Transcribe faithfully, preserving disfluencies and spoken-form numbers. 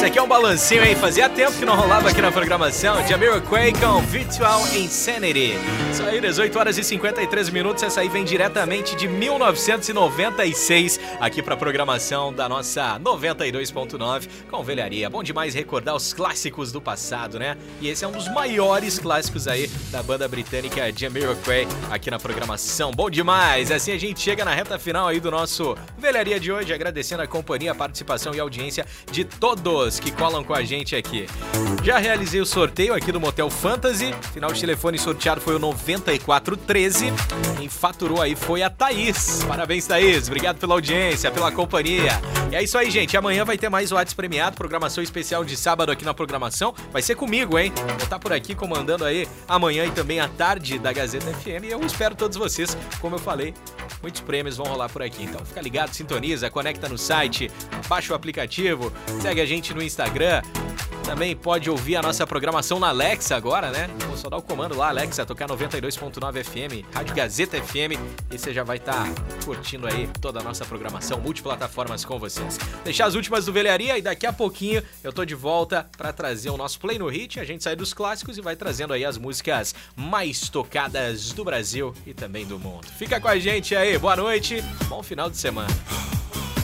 Esse aqui é um balancinho, hein? Fazia tempo que não rolava aqui na programação. Jamiroquai com Virtual Insanity. Isso aí, dezoito horas e cinquenta e três minutos. Essa aí vem diretamente de mil novecentos e noventa e seis aqui pra programação da nossa noventa e dois ponto nove com velharia. Bom demais recordar os clássicos do passado, né? E esse é um dos maiores clássicos aí da banda britânica Jamiroquai aqui na programação. Bom demais! Assim a gente chega na reta final aí do nosso velharia de hoje, agradecendo a companhia, a participação e a audiência de todos que colam com a gente aqui. Já realizei o sorteio aqui do Motel Fantasy. Final de telefone sorteado foi o noventa e quatro treze. Quem faturou aí foi a Thaís. Parabéns, Thaís. Obrigado pela audiência, pela companhia. E é isso aí, gente. Amanhã vai ter mais o Whats premiado. Programação especial de sábado aqui na programação. Vai ser comigo, hein? Vou estar por aqui comandando aí amanhã e também à tarde da Gazeta F M. E eu espero todos vocês, como eu falei. Muitos prêmios vão rolar por aqui, então fica ligado, sintoniza, conecta no site, baixa o aplicativo, segue a gente no Instagram. Também pode ouvir a nossa programação na Alexa agora, né? Vou só dar o comando lá, Alexa, tocar noventa e dois ponto nove F M, Rádio Gazeta F M, e você já vai estar tá curtindo aí toda a nossa programação, multiplataformas com vocês. Deixar as últimas do Velharia e daqui a pouquinho eu tô de volta para trazer o nosso Play no Hit, a gente sai dos clássicos e vai trazendo aí as músicas mais tocadas do Brasil e também do mundo. Fica com a gente aí, boa noite, bom final de semana.